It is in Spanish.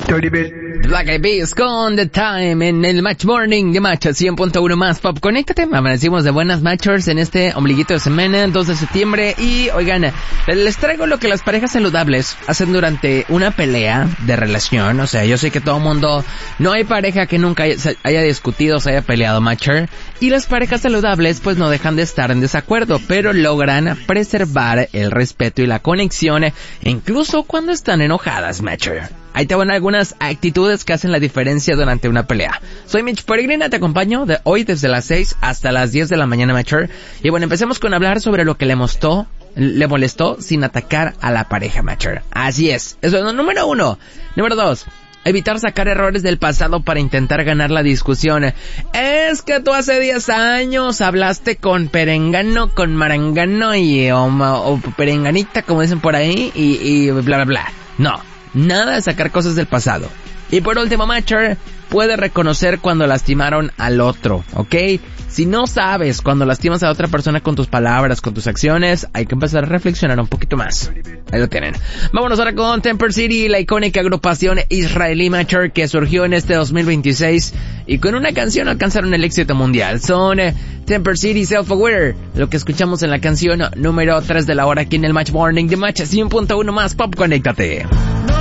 Black Eyed Peas con The Time en el Match Morning de Match 100.1 más Pop. Conéctate, amanecimos de buenas matchers en este ombliguito de semana, 2 de septiembre. Y oigan, les traigo lo que las parejas saludables hacen durante una pelea de relación. O sea, yo sé que todo mundo, no hay pareja que nunca haya discutido, se haya peleado, matcher. Y las parejas saludables pues no dejan de estar en desacuerdo, pero logran preservar el respeto y la conexión, incluso cuando están enojadas, matcher. Ahí te van algunas actitudes que hacen la diferencia durante una pelea. Soy Mitch Peregrina, te acompaño de hoy desde las 6 hasta las 10 de la mañana, matcher. Y bueno, empecemos con hablar sobre lo que le molestó sin atacar a la pareja, matcher. Así es. Eso es número 1. Número 2. Evitar sacar errores del pasado para intentar ganar la discusión. Es que tú hace 10 años hablaste con perengano, con marangano o perenganita, como dicen por ahí, y bla bla bla. No, nada de sacar cosas del pasado. Y por último, matcher, puede reconocer cuando lastimaron al otro, ¿ok? Si no sabes cuando lastimas a otra persona con tus palabras, con tus acciones, hay que empezar a reflexionar un poquito más. Ahí lo tienen. Vámonos ahora con Temper City, la icónica agrupación israelí, matcher, que surgió en este 2026 y con una canción alcanzaron el éxito mundial. Son Temper City, Self-Aware, lo que escuchamos en la canción número 3 de la hora aquí en el Match Morning de Match 100.1 más Pop. Conéctate.